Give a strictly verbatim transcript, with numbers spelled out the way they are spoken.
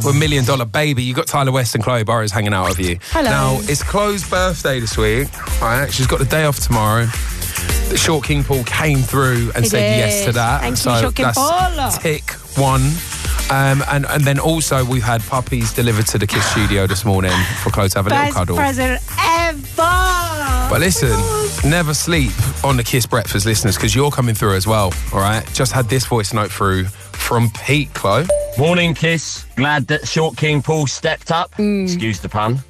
with Million Dollar Baby. You got Tyler West and Chloe Burrows hanging out with you. Hello. Now, it's Chloe's birthday this week. Right, she's got the day off tomorrow. The Short King Paul came through and He said did. yes to that. Thank you, so Short King that's Paul. tick one. Um, and, and then also we've had puppies delivered to the Kiss studio this morning for Chloe to have a little Best cuddle. present ever. But listen, never sleep on the Kiss Breakfast, listeners, because you're coming through as well, all right? Just had this voice note through from Pete, Chloe. Morning, Kiss. Glad that Short King Paul stepped up. Excuse the pun.